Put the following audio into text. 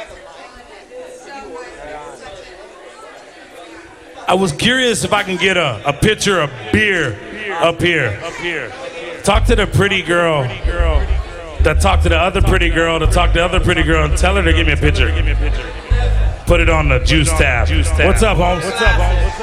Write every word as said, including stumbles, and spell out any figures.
I was curious if I can get a, a pitcher of beer up here. Up here. Talk to the pretty girl that talked to the other pretty girl to talk to the other pretty girl and tell her to give me a pitcher. Put it on the juice tab. What's up, Holmes? What's up, Holmes?